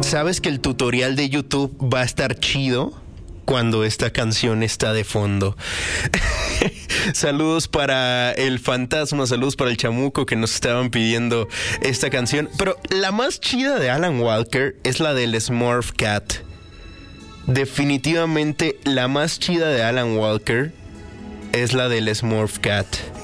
¿Sabes que el tutorial de YouTube va a estar chido cuando esta canción está de fondo? Saludos para el fantasma, saludos para el chamuco que nos estaban pidiendo esta canción. Pero la más chida de Alan Walker es la del Smurf Cat. Definitivamente la más chida de Alan Walker es la del Smurf Cat.